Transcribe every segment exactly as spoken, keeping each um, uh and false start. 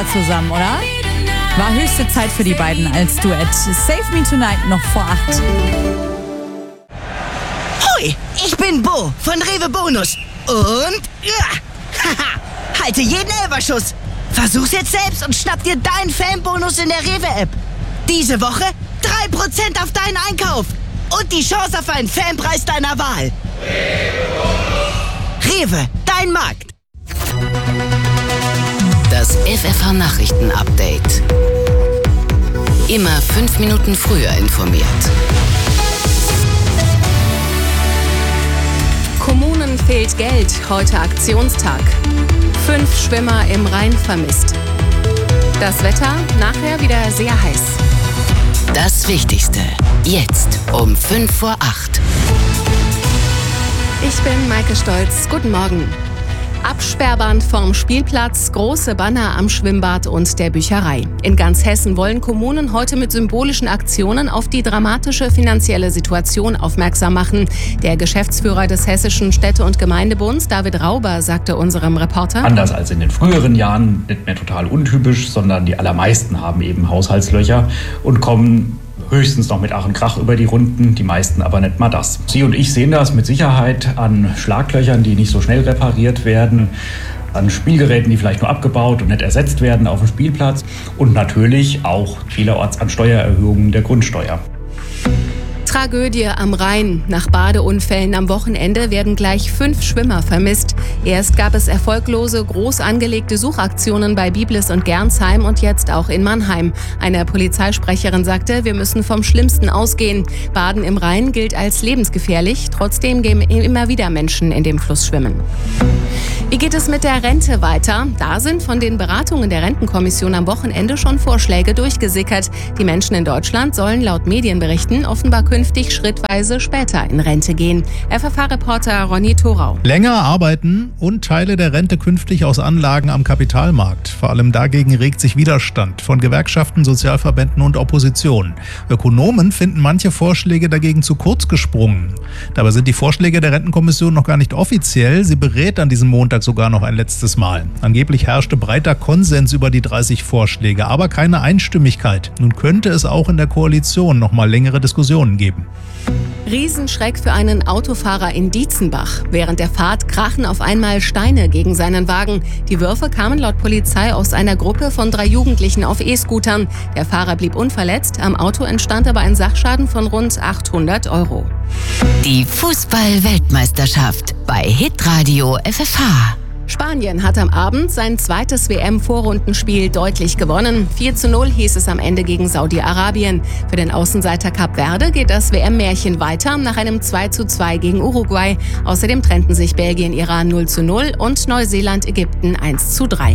zusammen, oder? War höchste Zeit für die beiden als Duett. Save Me Tonight noch vor acht. Hoi, ich bin Bo von Rewe Bonus. Und ja, haha, halte jeden Elferschuss. Versuch's jetzt selbst und schnapp dir deinen Fanbonus in der Rewe-App. Diese Woche drei Prozent auf deinen Einkauf. Und die Chance auf einen Fanpreis deiner Wahl. Rewe, dein Markt. Das F F H-Nachrichten-Update. Immer fünf Minuten früher informiert. Kommunen fehlt Geld, heute Aktionstag. Fünf Schwimmer im Rhein vermisst. Das Wetter nachher wieder sehr heiß. Das Wichtigste, jetzt um fünf vor acht. Ich bin Maike Stolz, guten Morgen. Absperrband vorm Spielplatz, große Banner am Schwimmbad und der Bücherei. In ganz Hessen wollen Kommunen heute mit symbolischen Aktionen auf die dramatische finanzielle Situation aufmerksam machen. Der Geschäftsführer des Hessischen Städte- und Gemeindebunds, David Rauber, sagte unserem Reporter: Anders als in den früheren Jahren, nicht mehr total untypisch, sondern die allermeisten haben eben Haushaltslöcher und kommen höchstens noch mit Ach und Krach über die Runden, die meisten aber nicht mal das. Sie und ich sehen das mit Sicherheit an Schlaglöchern, die nicht so schnell repariert werden, an Spielgeräten, die vielleicht nur abgebaut und nicht ersetzt werden auf dem Spielplatz und natürlich auch vielerorts an Steuererhöhungen der Grundsteuer. Tragödie am Rhein. Nach Badeunfällen am Wochenende werden gleich fünf Schwimmer vermisst. Erst gab es erfolglose, groß angelegte Suchaktionen bei Biblis und Gernsheim und jetzt auch in Mannheim. Eine Polizeisprecherin sagte, wir müssen vom Schlimmsten ausgehen. Baden im Rhein gilt als lebensgefährlich. Trotzdem gehen immer wieder Menschen in dem Fluss schwimmen. Wie geht es mit der Rente weiter? Da sind von den Beratungen der Rentenkommission am Wochenende schon Vorschläge durchgesickert. Die Menschen in Deutschland sollen laut Medienberichten offenbar künftig schrittweise später in Rente gehen. F F H-Reporter Ronny Thorau. Länger arbeiten und Teile der Rente künftig aus Anlagen am Kapitalmarkt. Vor allem dagegen regt sich Widerstand von Gewerkschaften, Sozialverbänden und Opposition. Ökonomen finden manche Vorschläge dagegen zu kurz gesprungen. Dabei sind die Vorschläge der Rentenkommission noch gar nicht offiziell. Sie berät an diesem Montag sogar noch ein letztes Mal. Angeblich herrschte breiter Konsens über die dreißig Vorschläge, aber keine Einstimmigkeit. Nun könnte es auch in der Koalition noch mal längere Diskussionen geben. Riesenschreck für einen Autofahrer in Dietzenbach. Während der Fahrt krachen auf einmal Steine gegen seinen Wagen. Die Würfe kamen laut Polizei aus einer Gruppe von drei Jugendlichen auf E-Scootern. Der Fahrer blieb unverletzt, am Auto entstand aber ein Sachschaden von rund achthundert Euro. Die Fußball-Weltmeisterschaft bei Hitradio F F H. Spanien hat am Abend sein zweites W M-Vorrundenspiel deutlich gewonnen. vier zu null hieß es am Ende gegen Saudi-Arabien. Für den Außenseiter Kap Verde geht das W M-Märchen weiter nach einem zwei zu zwei gegen Uruguay. Außerdem trennten sich Belgien-Iran null zu null und Neuseeland-Ägypten eins zu drei.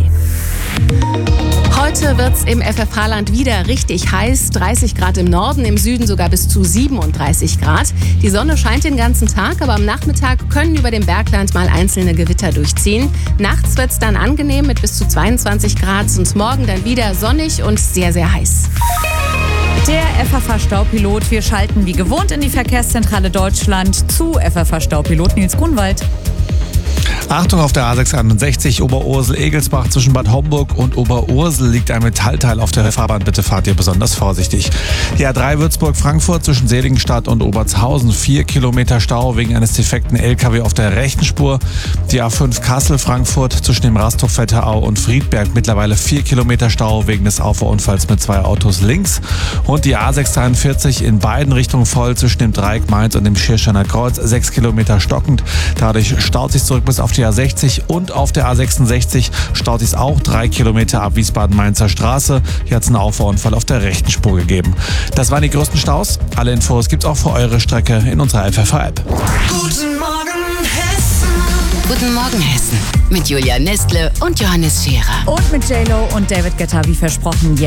Heute wird's im F F H-Land wieder richtig heiß. dreißig Grad im Norden, im Süden sogar bis zu siebenunddreißig Grad. Die Sonne scheint den ganzen Tag, aber am Nachmittag können über dem Bergland mal einzelne Gewitter durchziehen. Nachts wird's dann angenehm mit bis zu zweiundzwanzig Grad und morgen dann wieder sonnig und sehr, sehr heiß. Der F F H-Staupilot. Wir schalten wie gewohnt in die Verkehrszentrale Deutschland zu F F H-Staupilot Nils Grunwald. Achtung auf der A sechshunderteinundsechzig Oberursel-Egelsbach zwischen Bad Homburg und Oberursel liegt ein Metallteil auf der Fahrbahn. Bitte fahrt ihr besonders vorsichtig. Die A drei Würzburg-Frankfurt zwischen Seligenstadt und Obertshausen. Vier Kilometer Stau wegen eines defekten L K W auf der rechten Spur. Die A fünf Kassel-Frankfurt zwischen dem Rasthof Wetterau und Friedberg. Mittlerweile vier Kilometer Stau wegen des Auffahrunfalls mit zwei Autos links. Und die A sechshundertdreiundvierzig in beiden Richtungen voll zwischen dem Dreieck Mainz und dem Schirsteiner Kreuz. Sechs Kilometer stockend. Dadurch staut sich zurück bis auf die A sechzig und auf der A sechsundsechzig staut sich auch drei Kilometer ab Wiesbaden-Mainzer Straße. Hier hat es einen Auffahrunfall auf der rechten Spur gegeben. Das waren die größten Staus. Alle Infos gibt's auch für eure Strecke in unserer F F H-App. Guten Morgen, Hessen. Guten Morgen, Hessen. Mit Julia Nestle und Johannes Scherer. Und mit J-Lo und David Guetta, wie versprochen, jetzt.